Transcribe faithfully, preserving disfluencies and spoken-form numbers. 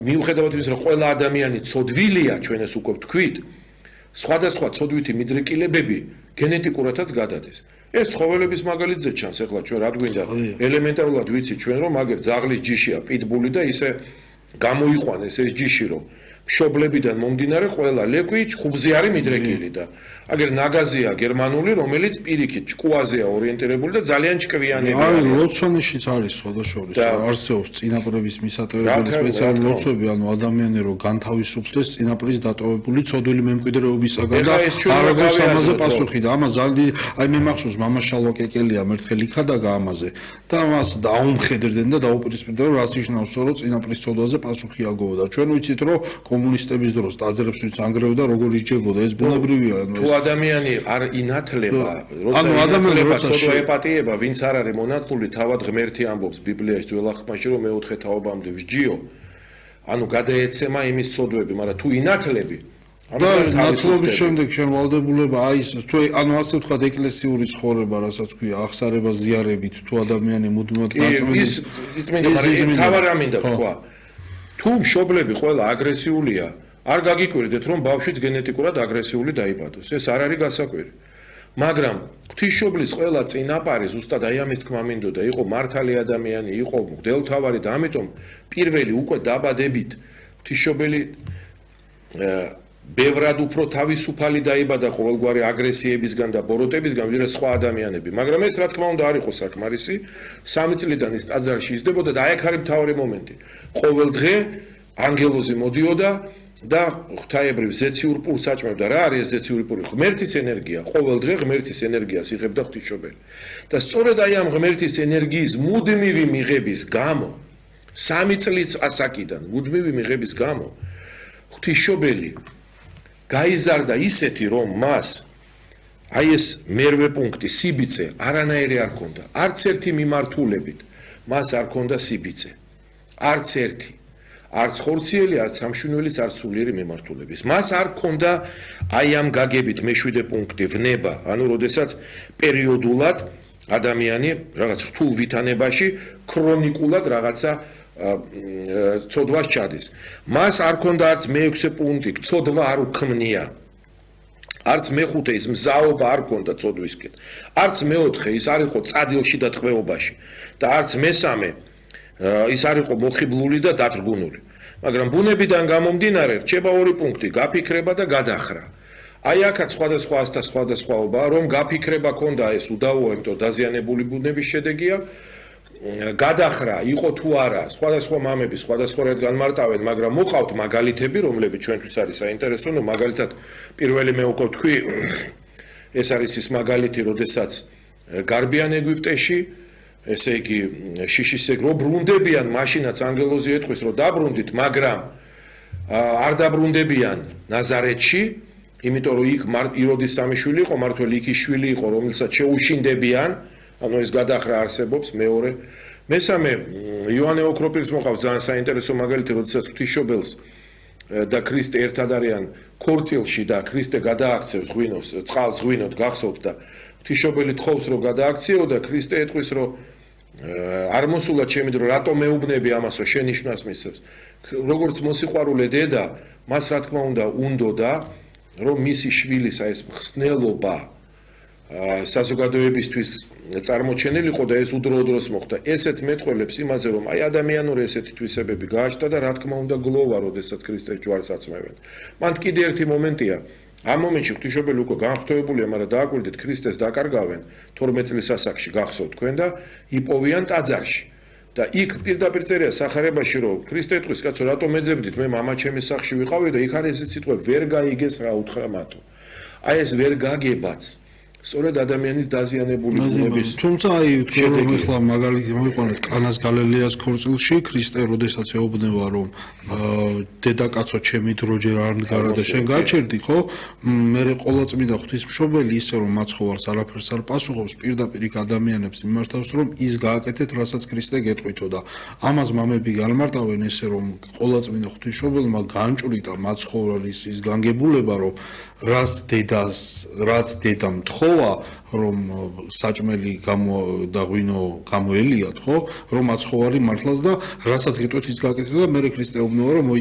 მიუხედავად იმისა, რომ ყველა ადამიანი ცოდვილია, ჩვენ ეს უკვე ვთქვით, სხვადასხვა ცოდვითი მიდრეკილებები გენეტიკურადაც გადადის. ეს ცხოველების მაგალითზე ჩანს, ეხლა ჩვენ რა გვინდა, ელემენტარულად ვიცით ჩვენ რომ მაგერ ძაღლის ჯიშია პიტბული და ისე გამოიყვანეს ეს ჯიში რომ მშობლებიდან მომდინარე ყველა ლეკვი ხუბზე არის მიდრეკილი და აგერ ნაგაზია გერმანული, რომელიც პირიქით ჭკუაზეა ორიენტირებული და ძალიან ჭკვიანია. აი, ლოცვანაშიც არის სხვადასხვა არსებობს წინაპრების მისატევებელი სპეციალური ლოცვები, ანუ ადამიანი რომ განთავისუფლდეს წინაპრის დატოვებული ცოდვილი მემკვიდრეობისაგან და არ აქვს ამაზე პასუხი და ამას ძალიან აი მე მახსოვს მამა შალვა კეკელია მერთხელ იქადაგა ამაზე და მას დაუმხედრდნენ და დაუპირისპირდნენ რომ რაც ნიშნავს რომ წინაპრის ცოდვაზე პასუხი აგოვა და ჩვენ ვიცით რომ კომუნისტების დროს დაძრებს ვინც ანგრევდა როგორ ისჯებოდა ეს ბუნებრივია ანუ ადამიანი არ ინათლება, როცა ინათლება ცოდვა ეპატიება, ვინც არ არის მონათლული, თავად ღმერთი ამბობს ბიბლიაში ძველ აღთქმაში, რომ მეოთხე თაობამდე ვსჯიო. ანუ გადაეცემა იმის ცოდვები, მაგრამ თუ ინათლები, ამას ნათლობის შემდეგ შენ ვალდებულება აი ეს თუ ანუ ასე ვთქვათ ეკლესიური ცხოვრება, რასაც ქვია, აღსარება ზიარებით, თუ ადამიანი მუდმივად გაწმენდის. ის ის მინდა, მაგრამ თავარ რა მინდა თქვა. თუ მშობლები ყველა აგრესიულია არ გაგიკვირდეთ რომ ბავშვიც გენეტიკურად აგრესიული დაიბადოს. ეს არ არის გასაკვირი. მაგრამ ღვთისმშობლის ყველა წინაპარი ზუსტად აი ამის თქმა მინდოდა, იყო მართალი ადამიანი, იყო მღვდელმთავარი და ამიტომ პირველი უკვე დაბადებით ღვთისმშობელი ბევრად უფრო თავისუფალი დაიბადა ყოველგვარი აგრესიებისგან და ბოროტებისგან, ვიდრე სხვა ადამიანები. მაგრამ ეს რა თქმა უნდა არ იყო საკმარისი. სამი წლიდან ის ტაძარში ისდებოდა და აი აქ არის მთავარი მომენტი. ყოველ დღე ანგელოზი მოდიოდა და ღვთაებრივ ზეციურ პურს აჭმევდა. რა არის ზეციური პური? ღმერთის ენერგია. ყოველ დღე ღმერთის ენერგიას იღებდა ღვთისმშობელი. და სწორედ აი ამ ღმერთის ენერგიის მუდმივი მიღების გამო, სამი წლის ასაკიდან მუდმივი მიღების გამო, ღვთისმშობელი გაიზარდა ისეთი, რომ მას აი ეს მერვე პუნქტი სიბიძე არანაირი არ ქონდა. არც ერთი მიმართულებით მას არ ქონდა სიბიძე. არც ერთი. არც ხორციელი, არც სამშვენიველის, არც სულიერი მიმართულების. მას არ ქონდა აი ამ გაგებით მეშვიდე პუნქტი ვნება, ანუ როდესაც პერიოდულად ადამიანი რაღაც რთულ ვითანებაში ქრონიკულად რაღაცა ცოდვას ჩადის. მას არ ქონდა არც მეექვსე პუნქტი, ცოდვა არ უქმნია. არც მეხუთე ის მზაობა არ ქონდა ცოდვისკენ. არც მეოთხე ის არ იყო წადილში და ტყვეობაში და არც მესამე ის არ იყო მოხიბლული და დადრგუნული. მაგრამ ბუნებიდან გამომდინარე რჩება ორი პუნქტი, გაფიქრება და გადახრა. აი აქაც სხვადასხვა ასთა სხვადასხვაობა, რომ გაფიქრება ქონდა ეს უდავოა, იმიტომ დაზიანებული ბუნების შედეგია. გადახრა იყო თუ არა, სხვადასხვა მამები სხვადასხვაად განმარტავენ, მაგრამ მოყავთ მაგალითები, რომლებიც ჩვენთვის არის საინტერესო, ნუ მაგალითად პირველი მე უკვე თქვი, ეს არის ის მაგალითი, როდესაც გარბიან ეგვიპტეში ესე იგი შიშისეგ რო ბრუნდებიან, მაშინაც ანგელოზი ეტყვის რომ დაბრუნდით, მაგრამ არ დაბრუნდებიან ნაზარეთში, იმიტომ რომ იქ იროდის სამიშვილი იყო, მართველი იქის შვილი იყო, რომელსაც შეუშინდებიან, ანუ ეს გადახრა არსებობს მეორე. მესამე იოანე ოქროპირის მოყავს ძალიან საინტერესო მაგალითი, როდესაც ღვთისმშობელს და ქრისტე ერთად არიან ქორწილში და ქრისტე გადააქცევს ღვინოს, წყალს ღვინოდ გახსოვთ და ღვთისმშობელი თხოვს რომ გადააქციეო და ქრისტე ეტყვის რომ არ მოსულა ჩემი დრო, რატომ მეუბნები ამასო, შენ ნიშნავს მისცემს. როგორც მოსიყვარულე დედა, მას რა თქმა უნდა უნდოდა რომ მისი შვილისა ეს მხსნელობა საზოგადოებისთვის წარმოჩენილიყო და ეს უდროუდროს მოხდა. ესეც მეტყველებს იმაზე, რომ აი ადამიანური ესეთი თვისებები გააჩნდა და რა თქმა უნდა გლოვა, როდესაც ქრისტეს ჯვარს აწმევენ. მან კიდე ერთი მომენტია. ამ მომენტში ღვთისმშობელი უკვე განხტოებულია, მაგრამ დააკვირდით ქრისტეს დაკარგავენ თორმეტ წლის ასაკში, გახსოვთ თქვენ და იპოვიან ტაძარში. და იქ პირდაპირ წერია სახარებაში, რომ ქრისტე ეტყვის, კაცო, რატომ ეძებდით, მე მამა ჩემის სახლში ვიყავი და იქ არის ეს სიტყვები, ვერ გაიგეს რა უთხრა მათო. აი ეს ვერ გაგებაც სწორედ ადამიანის დაზიანებული ბუნების. თუმცა აი თქვენ რომ ახლა მაგალითი მოიყვანეთ კანას გალილეას ქორწილში, ქრისტე როდესაც ეუბნება რომ დედაკაცო ჩემი დრო ჯერ არ მდგარა და შენ გაჩერდი, ხო? მე ყოვლადწმინდა ღვთისმშობელი ისე რომ მაცხოვარს არაფერს არ პასუხობს, პირდაპირ იქ ადამიანებს მიმართავს რომ ის გააკეთეთ, რასაც ქრისტე გეტყვითო და ამას მამები განმარტავენ ესე რომ ყოვლადწმინდა ღვთისმშობელმა განჭვრიტა მაცხოვრის ის განგებულება რომ რაც დედას, რაც დედამ თხოვ ათხოვა რომ საჭმელი გამო და ღვინო გამოელიათ ხო რომ აცხოვარი მართლაც და რასაც გეტყვით ის გაკეთდა და მე ქრისტეობნოა რომ